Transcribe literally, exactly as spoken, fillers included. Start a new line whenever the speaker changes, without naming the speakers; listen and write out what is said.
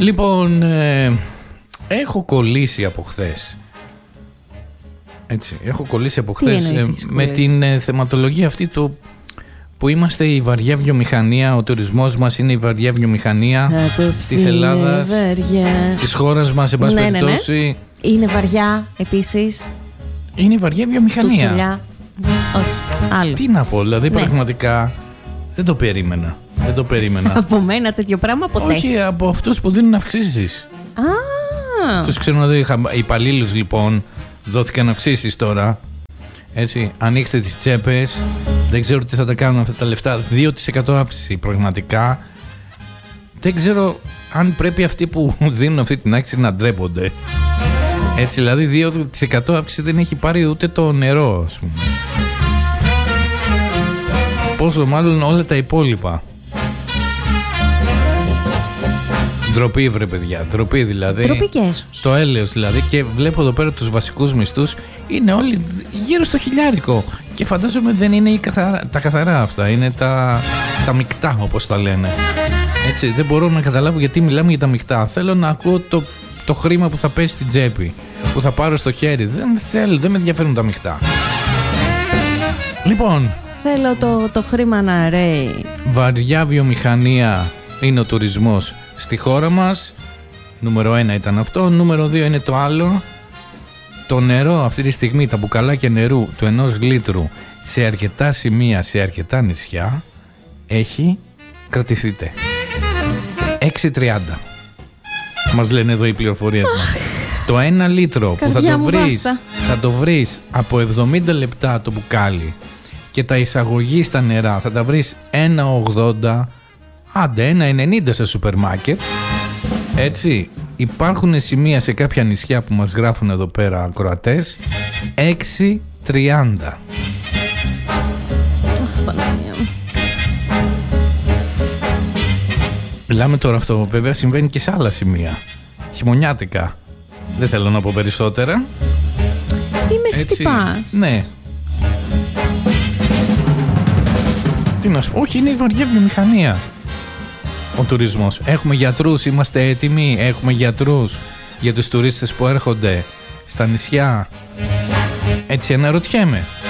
Λοιπόν, ε, έχω κολλήσει από χθες. Έτσι, έχω κολλήσει από χθες ε, με την ε, θεματολογία αυτή του που είμαστε η βαριά βιομηχανία, ο τουρισμός μας είναι η βαριά βιομηχανία της Ελλάδας, βαριά. Της χώρας μας, εν πάση
ναι,
περιπτώσει.
Ναι, ναι. Είναι βαριά επίσης.
Είναι η βαριά βιομηχανία.
Τουτσουλιά. Όχι, άλλο.
Τι να πω, δηλαδή ναι. Πραγματικά δεν το περίμενα. Δεν το περίμενα.
Από μένα τέτοιο πράγμα ποτέ.
Όχι, από αυτούς που δίνουν αυξήσεις.
Α.
Στους υπαλλήλους λοιπόν δόθηκαν αυξήσεις τώρα. Έτσι, ανοίξτε τις τσέπες. Δεν ξέρω τι θα τα κάνουν αυτά τα λεφτά. δύο τοις εκατό αύξηση πραγματικά. Δεν ξέρω αν πρέπει αυτοί που δίνουν αυτή την αύξηση να ντρέπονται. Έτσι, δηλαδή δύο τοις εκατό αύξηση δεν έχει πάρει ούτε το νερό, ας πούμε. Πόσο μάλλον όλα τα υπόλοιπα. Ντροπή, βρε παιδιά, ντροπή δηλαδή.
Ντροπή και έσως.
Το έλεος δηλαδή. Και βλέπω εδώ πέρα τους βασικούς μισθούς είναι όλοι γύρω στο χιλιάρικο. Και φαντάζομαι δεν είναι οι καθαρά, τα καθαρά αυτά. Είναι τα, τα μεικτά, όπως τα λένε. Έτσι, δεν μπορώ να καταλάβω γιατί μιλάμε για τα μεικτά. Θέλω να ακούω το, το χρήμα που θα πέσει στην τσέπη, που θα πάρω στο χέρι. Δεν θέλω, δεν με ενδιαφέρουν τα μεικτά. Λοιπόν.
Θέλω το, το χρήμα να ρέει.
Βαριά βιομηχανία είναι ο τουρισμός στη χώρα μας. Νούμερο ένα ήταν αυτό. Νούμερο δύο είναι το άλλο. Το νερό αυτή τη στιγμή, τα μπουκαλάκια νερού του ενός λίτρου σε αρκετά σημεία, σε αρκετά νησιά έχει κρατηθείτε έξι τριάντα. Μας λένε εδώ οι πληροφορίες μας. Το ένα λίτρο που θα το βρεις, θα το βρεις από εβδομήντα λεπτά το μπουκάλι και τα εισαγωγή στα νερά θα τα βρεις ένα ογδόντα, άντε ένα ενενήντα σε σούπερ μάρκετ. Έτσι, υπάρχουν σημεία σε κάποια νησιά που μας γράφουν εδώ πέρα ακροατές έξι τριάντα. Μιλάμε τώρα αυτό, βέβαια συμβαίνει και σε άλλα σημεία χειμωνιάτικα. Δεν θέλω να πω περισσότερα.
Ή με χτυπάς.
Ναι. Τι να σου πω, όχι, είναι η βαριά βιομηχανία ο τουρισμός. Έχουμε γιατρούς, είμαστε έτοιμοι. Έχουμε γιατρούς για τους τουρίστες που έρχονται στα νησιά. Έτσι αναρωτιέμαι.